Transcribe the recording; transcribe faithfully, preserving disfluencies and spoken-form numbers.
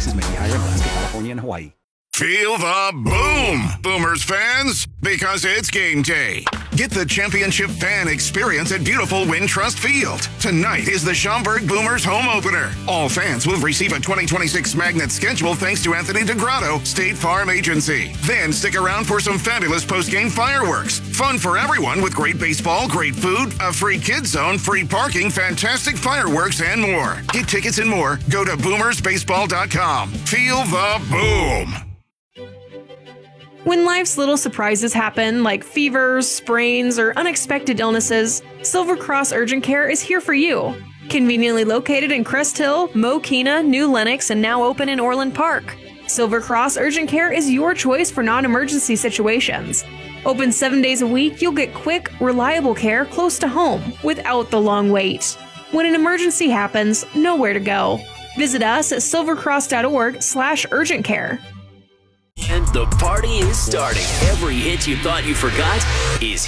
Prices may be higher in Alaska, California, and Hawaii. Feel the boom, Boomers fans, because it's game day. Get the championship fan experience at beautiful Wintrust Field. Tonight is the Schaumburg Boomers home opener. All fans will receive a twenty twenty-six Magnet schedule thanks to Anthony DeGrotto, State Farm Agency. Then stick around for some fabulous post-game fireworks. Fun for everyone with great baseball, great food, a free kids zone, free parking, fantastic fireworks, and more. Get tickets and more. Go to boomers baseball dot com. Feel the boom. When life's little surprises happen, like fevers, sprains, or unexpected illnesses, Silver Cross Urgent Care is here for you. Conveniently located in Crest Hill, Mokina, New Lenox, and now open in Orland Park, Silver Cross Urgent Care is your choice for non-emergency situations. Open seven days a week, you'll get quick, reliable care close to home without the long wait. When an emergency happens, know where to go. Visit us at silvercross.org slash urgent care. And the party is starting. Every hit you thought you forgot is